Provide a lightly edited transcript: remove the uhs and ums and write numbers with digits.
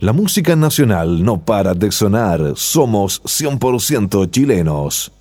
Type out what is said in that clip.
La música nacional no para de sonar. Somos 100% chilenos.